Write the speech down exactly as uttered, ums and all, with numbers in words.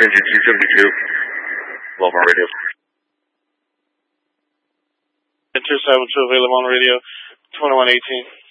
engine two seventy-two, available on radio. two seventy-two available on radio, twenty-one eighteen.